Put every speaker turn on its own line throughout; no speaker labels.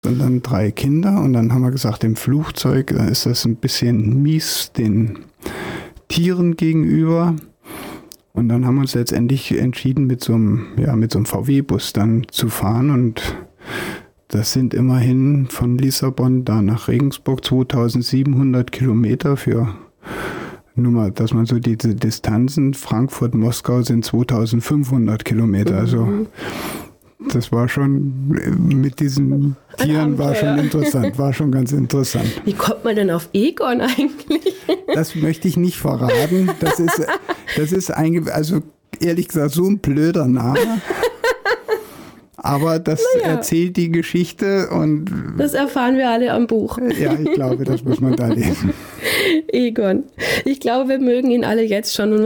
und dann 3 Kinder. Und dann haben wir gesagt, im Flugzeug ist das ein bisschen mies den Tieren gegenüber. Und dann haben wir uns letztendlich entschieden, mit so einem VW-Bus dann zu fahren. Und das sind immerhin von Lissabon da nach Regensburg 2700 Kilometer für, nur mal, dass man so diese Distanzen, Frankfurt-Moskau sind 2500 Kilometer. Also das war schon, mit diesen Tieren war schon interessant, war schon ganz interessant.
Wie kommt man denn auf Egon eigentlich?
Das möchte ich nicht verraten. Das ist eigentlich, also ehrlich gesagt, so ein blöder Name. Aber das erzählt die Geschichte und...
Das erfahren wir alle am Buch.
Ja, ich glaube, das muss man da lesen.
Egon. Ich glaube, wir mögen ihn alle jetzt schon.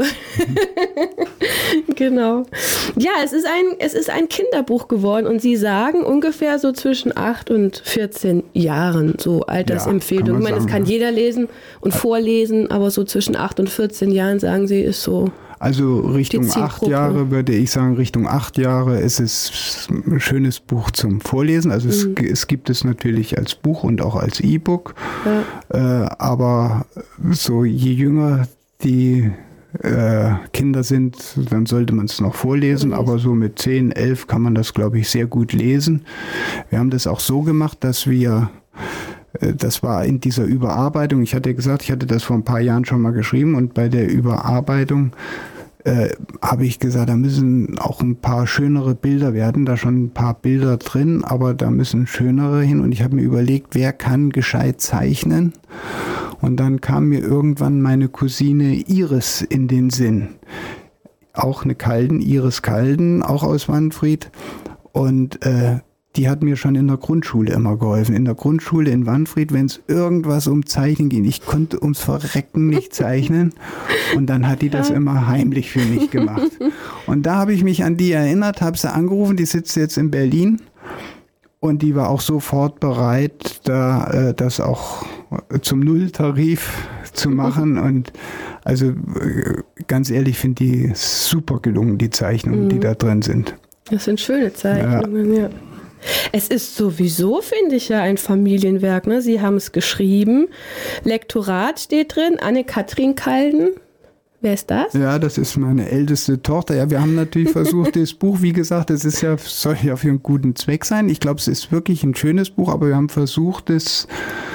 Genau. Ja, es ist ein Kinderbuch geworden und Sie sagen ungefähr so zwischen 8 und 14 Jahren, so Altersempfehlung.
Ja,
ich meine, das kann jeder lesen und vorlesen, aber so zwischen 8 und 14 Jahren, sagen Sie, ist so...
Also Richtung 8 Jahre würde ich sagen, Richtung 8 Jahre ist es ein schönes Buch zum Vorlesen. Also es gibt es natürlich als Buch und auch als E-Book. Ja. Aber so je jünger die Kinder sind, dann sollte man es noch vorlesen. Aber so mit 10, 11 kann man das, glaube ich, sehr gut lesen. Wir haben das auch so gemacht, dass wir... Das war in dieser Überarbeitung. Ich hatte gesagt, ich hatte das vor ein paar Jahren schon mal geschrieben und bei der Überarbeitung habe ich gesagt, da müssen auch ein paar schönere Bilder werden. Da schon ein paar Bilder drin, aber da müssen schönere hin. Und ich habe mir überlegt, wer kann gescheit zeichnen? Und dann kam mir irgendwann meine Cousine Iris in den Sinn. Auch eine Iris Kalden, auch aus Wanfried. Und die hat mir schon in der Grundschule immer geholfen. In der Grundschule in Wanfried, wenn es irgendwas um Zeichnen ging, ich konnte ums Verrecken nicht zeichnen. Und dann hat die das immer heimlich für mich gemacht. Und da habe ich mich an die erinnert, habe sie angerufen, die sitzt jetzt in Berlin. Und die war auch sofort bereit, da das auch zum Nulltarif zu machen. Und also ganz ehrlich, finde die super gelungen, die Zeichnungen, die da drin sind.
Das sind schöne Zeichnungen, ja. Es ist sowieso, finde ich, ja ein Familienwerk. Ne? Sie haben es geschrieben. Lektorat steht drin. Anne-Kathrin Kalden. Wer ist das?
Ja, das ist meine älteste Tochter. Ja, wir haben natürlich versucht, das Buch, wie gesagt, das ist ja, soll ja für einen guten Zweck sein. Ich glaube, es ist wirklich ein schönes Buch, aber wir haben versucht, es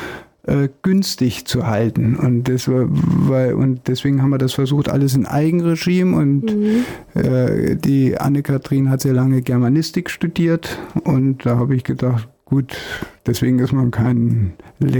günstig zu halten. Und deswegen haben wir das versucht, alles in Eigenregime. Und die Anne-Kathrin hat sehr lange Germanistik studiert. Und da habe ich gedacht, gut, deswegen ist man kein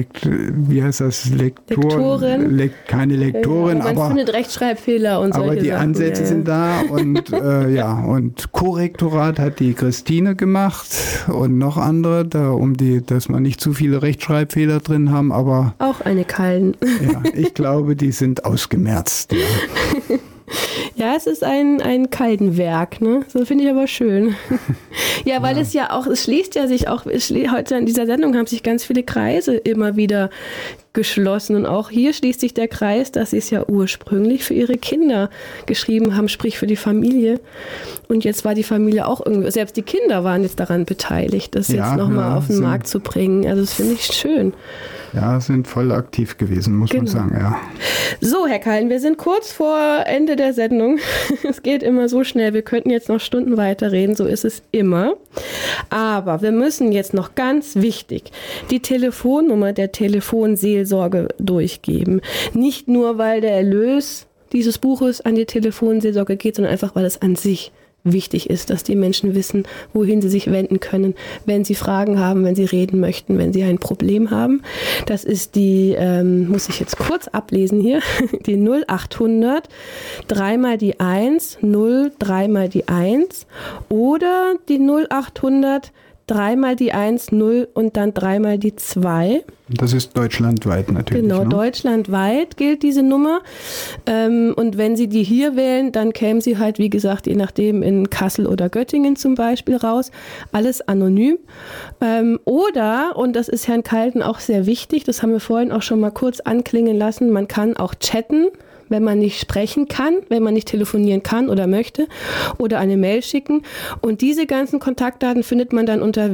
Lektorin.
Keine Lektorin.
Ja, man findet Rechtschreibfehler und solche
Aber die
Sachen,
Ansätze sind da und und Korrektorat hat die Christine gemacht und noch andere, dass man nicht zu viele Rechtschreibfehler drin haben, aber
auch eine Kalden.
Ja, ich glaube, die sind ausgemerzt. Ja.
Ja, es ist ein Kaldenwerk, ne? So finde ich aber schön. Ja, weil es ja auch, es schließt ja sich auch, heute in dieser Sendung haben sich ganz viele Kreise immer wieder geschlossen und auch hier schließt sich der Kreis, dass sie es ja ursprünglich für ihre Kinder geschrieben haben, sprich für die Familie. Und jetzt war die Familie auch irgendwie, selbst die Kinder waren jetzt daran beteiligt, das jetzt nochmal auf den Markt zu bringen. Also das finde ich schön.
Ja, sind voll aktiv gewesen, muss man sagen, ja.
So, Herr Kalden, wir sind kurz vor Ende der Sendung. Es geht immer so schnell, wir könnten jetzt noch Stunden weiterreden, so ist es immer. Aber wir müssen jetzt noch ganz wichtig die Telefonnummer der Telefonseelsorge durchgeben. Nicht nur, weil der Erlös dieses Buches an die Telefonseelsorge geht, sondern einfach, weil es an sich wichtig ist, dass die Menschen wissen, wohin sie sich wenden können, wenn sie Fragen haben, wenn sie reden möchten, wenn sie ein Problem haben. Das ist die, muss ich jetzt kurz ablesen hier, die 0800 3 die 1, 0 3 die 1 oder die 0800 3 die 1, 0 und dann 3 die 2.
Das ist deutschlandweit natürlich.
Genau, ne? Deutschlandweit gilt diese Nummer. Und wenn Sie die hier wählen, dann kämen Sie halt, wie gesagt, je nachdem in Kassel oder Göttingen zum Beispiel raus. Alles anonym. Oder, und das ist Herrn Kalden auch sehr wichtig, das haben wir vorhin auch schon mal kurz anklingen lassen, man kann auch chatten wenn man nicht sprechen kann, wenn man nicht telefonieren kann oder möchte, oder eine Mail schicken. Und diese ganzen Kontaktdaten findet man dann unter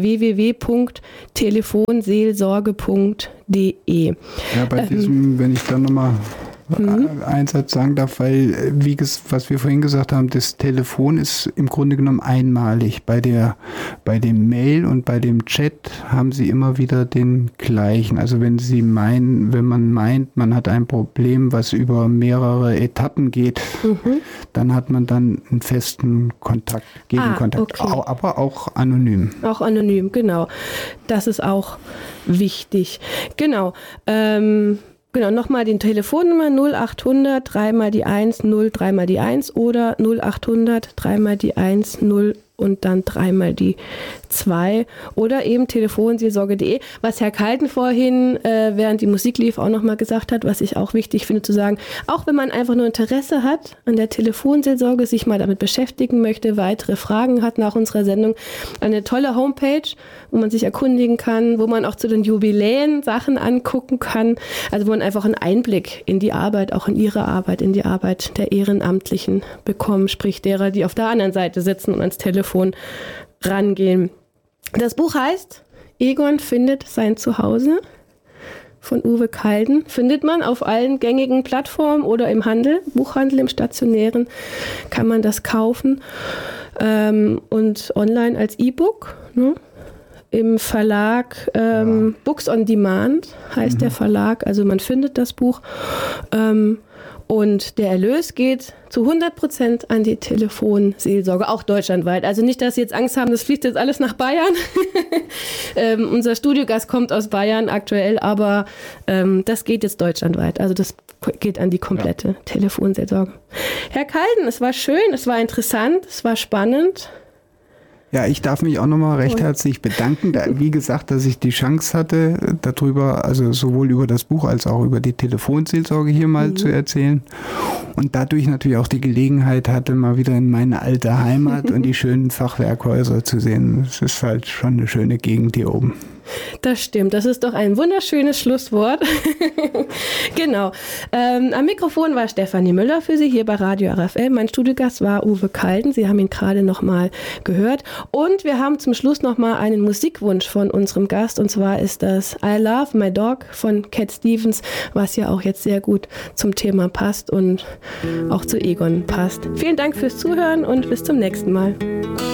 www.telefonseelsorge.de.
Ja, bei diesem, wenn ich dann nochmal einen Satz sagen darf, weil, was wir vorhin gesagt haben, das Telefon ist im Grunde genommen einmalig. Bei dem Mail und bei dem Chat haben sie immer wieder den gleichen. Also wenn man meint, man hat ein Problem, was über mehrere Etappen geht, dann hat man dann einen festen Kontakt, Gegenkontakt, okay. Aber auch anonym.
Auch anonym, genau. Das ist auch wichtig. Genau. Genau, nochmal die Telefonnummer 0800 3 mal die 1 0 3 mal die 1 oder 0800 3 mal die 1 0 und dann 3 mal die 2 oder eben telefonseelsorge.de, was Herr Kalten vorhin, während die Musik lief, auch nochmal gesagt hat, was ich auch wichtig finde zu sagen, auch wenn man einfach nur Interesse hat an der Telefonseelsorge, sich mal damit beschäftigen möchte, weitere Fragen hat nach unserer Sendung, eine tolle Homepage, wo man sich erkundigen kann, wo man auch zu den Jubiläen Sachen angucken kann, also wo man einfach einen Einblick in die Arbeit, auch in ihre Arbeit, in die Arbeit der Ehrenamtlichen bekommen, sprich derer, die auf der anderen Seite sitzen und ans Telefon rangehen. Das Buch heißt Egon findet sein Zuhause von Uwe Kalden. Findet man auf allen gängigen Plattformen oder im Handel, Buchhandel, im Stationären kann man das kaufen und online als E-Book. Ne? Im Verlag Books on Demand heißt der Verlag, also man findet das Buch. Und der Erlös geht zu 100% an die Telefonseelsorge, auch deutschlandweit. Also nicht, dass Sie jetzt Angst haben, das fließt jetzt alles nach Bayern. Unser Studiogast kommt aus Bayern aktuell, aber das geht jetzt deutschlandweit. Also das geht an die komplette Telefonseelsorge. Herr Kalden, es war schön, es war interessant, es war spannend.
Ja, ich darf mich auch nochmal recht herzlich bedanken, wie gesagt, dass ich die Chance hatte, darüber, also sowohl über das Buch als auch über die Telefonseelsorge hier mal zu erzählen und dadurch natürlich auch die Gelegenheit hatte, mal wieder in meine alte Heimat und die schönen Fachwerkhäuser zu sehen. Es ist halt schon eine schöne Gegend hier oben.
Das stimmt, das ist doch ein wunderschönes Schlusswort. Genau. Am Mikrofon war Stefanie Müller für Sie hier bei Radio RFL. Mein Studiogast war Uwe Kalden. Sie haben ihn gerade nochmal gehört. Und wir haben zum Schluss nochmal einen Musikwunsch von unserem Gast. Und zwar ist das I Love My Dog von Cat Stevens, was ja auch jetzt sehr gut zum Thema passt und auch zu Egon passt. Vielen Dank fürs Zuhören und bis zum nächsten Mal.